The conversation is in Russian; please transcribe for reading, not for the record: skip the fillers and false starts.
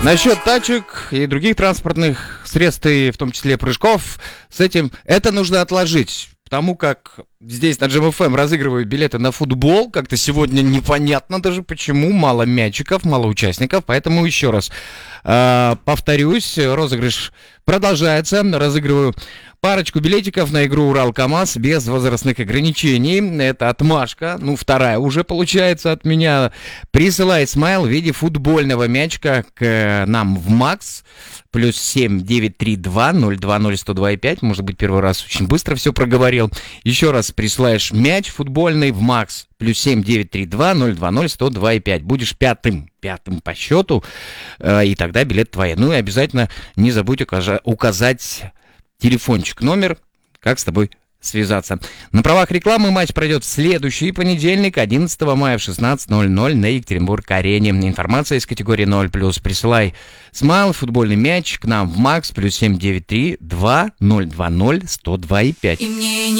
Насчет тачек и других транспортных средств, и в том числе прыжков, с этим это нужно отложить. Потому как здесь на Джем ФМ разыгрывают билеты на футбол. Как-то сегодня непонятно даже почему. Мало мячиков, мало участников. Поэтому еще раз повторюсь, розыгрыш продолжается. Разыгрываю парочку билетиков на игру «Урал-КамАЗ» без возрастных ограничений. Это отмашка, вторая уже получается от меня. Присылай смайл в виде футбольного мячика к нам в МАКС. +7 932 020 102,5. Может быть, первый раз очень быстро все проговорил. Еще раз присылаешь мяч футбольный в МАКС. +7 932 020 102,5. Будешь пятым по счету, и тогда билет твой. Ну и обязательно не забудь указать телефончик, номер, как с тобой связаться. На правах рекламы матч пройдет в следующий понедельник, 11 мая в 16:00 на Екатеринбург-арене. Информация из категории 0+. Присылай смайл, футбольный мяч к нам в МАКС +7 932 020 102,5.